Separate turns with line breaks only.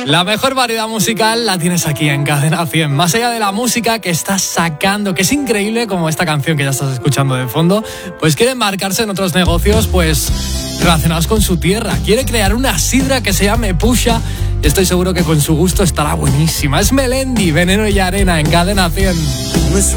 La mejor variedad musical la tienes aquí en Cadena 100. Más allá de la música que estás sacando, que es increíble, como esta canción que ya estás escuchando de fondo, pues quiere embarcarse en otros negocios pues relacionados con su tierra. Quiere crear una sidra que se llame Pusha. Estoy seguro que con su gusto estará buenísima. Es Melendi, Veneno y Arena en Cadena 100.